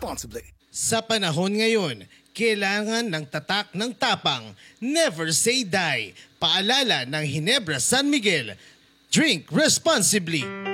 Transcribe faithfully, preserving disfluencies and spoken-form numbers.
responsibly. Sa panahon ngayon, kailangan ng tatak ng tapang. Never say die. Paalala ng Ginebra San Miguel. Drink responsibly.